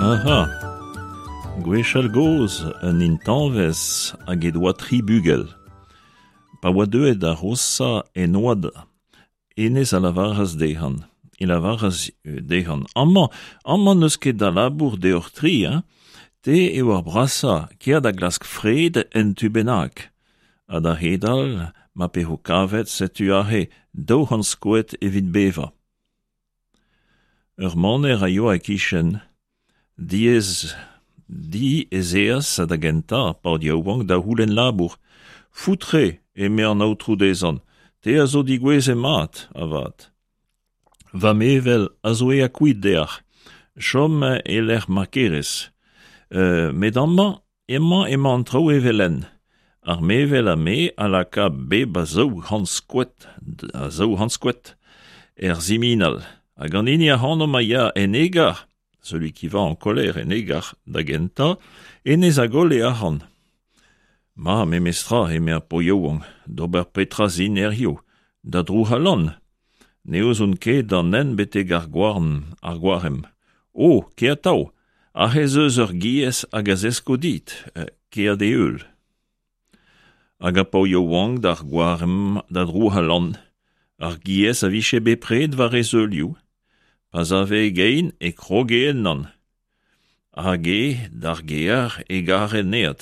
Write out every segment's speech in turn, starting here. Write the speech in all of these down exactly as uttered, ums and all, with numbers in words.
Aha. Gwechal goz un intanvez hag e doa tri bugel. Pa oa deuet a rossa en oad enez a lavaras dehan. E lavaras dehan. Amman, amman neus ket da labour deoc'h tri, hein? Te eo ar brasa, kiad a glask fred en tu bennak. A da hedal, ma pe ho kavet setu ahe, daou skouet evit beva. Ur maner a yo a kichen, diez, di ezeas a da genta, pa diaouank da houlen labour. Foutre e me an aotrou dezan, te a zo digwez e mat, avat. Va mevel a zo e a kuit dear, chom e l'er makeres. Uh, met amman, emman emman trao e velen. Ar mevel a me a la ka beb a zo hanskouet, a zo hanskouet, er ziminal. Hag an hini a hanom a ya en egar, celui qui va en colère en egar da genta, enez a gol e a han. Ma me mestra e me a poioang, d'ober petra zin er yo, da drou halon. Neoz un ket d'an en beteg ar gwarn, ar gwarem. O, ke a tao, a hezeuz ur giez hag a zesko dit, ke a de eul. Hag a poioang d'ar gwarem da drou halon, ar giez a viche bepred va rezeulioù. Pas ave gein e krogeen nan. Hag e, d'ar gear e gare nead.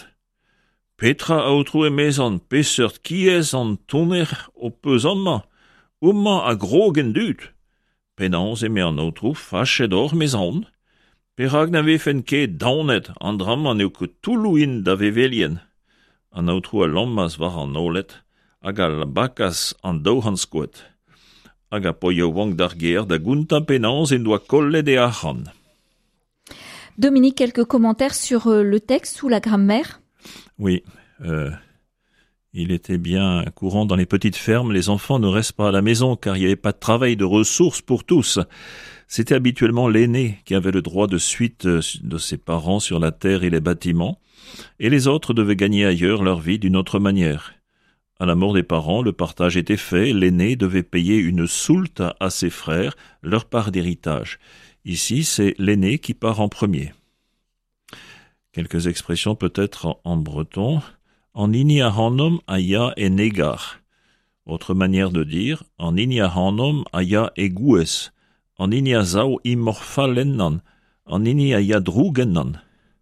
Petra aotrou e mezan peseurt kiez an toner o peus amman, oumman a grogen dut. Penans e me an aotrou fachet or mezan. Perag na vefen ket daonet an dram an eo ket toulouin da vevelien. An aotrou a lammas war an olet, hag al bakas an daouhanskouet. Hag a poioang d'ar ger da gunta penans en doa kollet e achan. Dominique, quelques commentaires sur euh, le texte ou la grammaire? Oui, euh, il était bien courant dans les petites fermes, les enfants ne restent pas à la maison car il n'y avait pas de travail, de ressources pour tous. C'était habituellement l'aîné qui avait le droit de suite de ses parents sur la terre et les bâtiments, et les autres devaient gagner ailleurs leur vie d'une autre manière. À la mort des parents, le partage était fait, l'aîné devait payer une soulte à ses frères, leur part d'héritage. Ici, c'est l'aîné qui part en premier. Quelques expressions peut-être en, en breton. En ini a hanom aya e negar. Autre manière de dire, en ini a hanom aya e goues. En ini a zao imorfalennan. En ini a ya drougennan.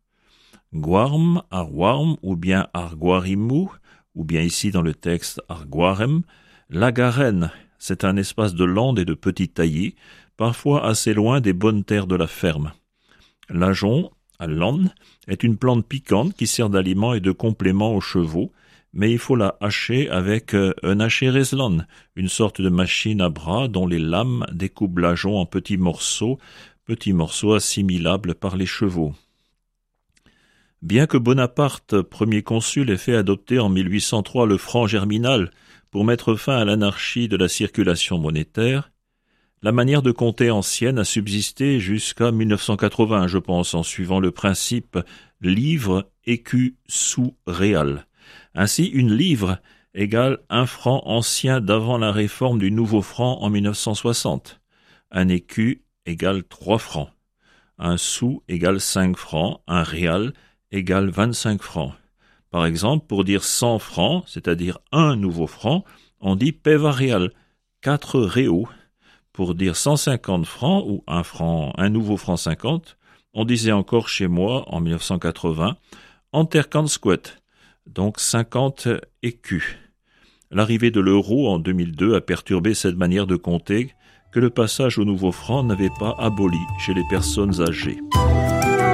Gwarm, arwarm ou bien argwarimou, ou bien ici dans le texte argwarem, la garenne, c'est un espace de lande et de petits taillis, parfois assez loin des bonnes terres de la ferme. L'ajon, à l'âne, est une plante piquante qui sert d'aliment et de complément aux chevaux, mais il faut la hacher avec un hacherezlan, une sorte de machine à bras dont les lames découpent l'ajon en petits morceaux, petits morceaux assimilables par les chevaux. Bien que Bonaparte, premier consul, ait fait adopter en mille huit cent trois le franc germinal pour mettre fin à l'anarchie de la circulation monétaire, la manière de compter ancienne a subsisté jusqu'à mille neuf cent quatre-vingts, je pense, en suivant le principe livre, écu, sou, réal. Ainsi, une livre égale un franc ancien d'avant la réforme du nouveau franc en mille neuf cent soixante. Un écu égale trois francs. Un sou égale cinq francs. Un réal égale vingt-cinq francs. Par exemple, pour dire cent francs, c'est-à-dire un nouveau franc, on dit peva réal, quatre réaux. Pour dire cent cinquante francs ou un franc, un nouveau franc cinquante, on disait encore chez moi, en mille neuf cent quatre-vingts, enterkanskouet, donc cinquante écus. L'arrivée de l'euro en deux mille deux a perturbé cette manière de compter que le passage au nouveau franc n'avait pas aboli chez les personnes âgées.